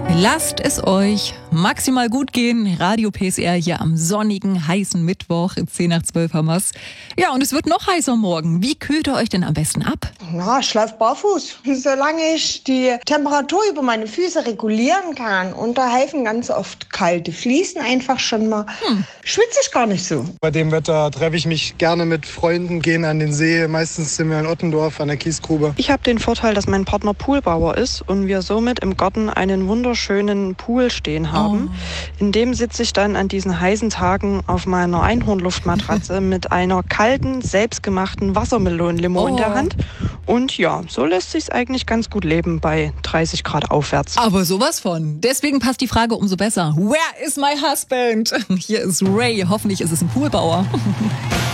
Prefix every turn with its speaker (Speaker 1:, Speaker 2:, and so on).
Speaker 1: Lasst es euch maximal gut gehen. Radio PSR hier am sonnigen, heißen Mittwoch. 10 nach 12 haben wir's. Ja, und es wird noch heißer morgen. Wie kühlt ihr euch denn am besten ab?
Speaker 2: Na, ich laufe barfuß, solange ich die Temperatur über meine Füße regulieren kann. Und da helfen ganz oft kalte Fliesen einfach schon mal. Schwitze ich gar nicht so.
Speaker 3: Bei dem Wetter treffe ich mich gerne mit Freunden, gehen an den See. Meistens sind wir in Ottendorf an der Kiesgrube.
Speaker 4: Ich habe den Vorteil, dass mein Partner Poolbauer ist und wir somit im Garten einen wunderschönen Pool stehen haben. In dem sitze ich dann an diesen heißen Tagen auf meiner Einhornluftmatratze mit einer kalten, selbstgemachten Wassermelonenlimo in der Hand. Und ja, so lässt sich's eigentlich ganz gut leben bei 30 Grad aufwärts.
Speaker 1: Aber sowas von. Deswegen passt die Frage umso besser. Where is my husband? Hier ist Ray. Hoffentlich ist es ein Poolbauer.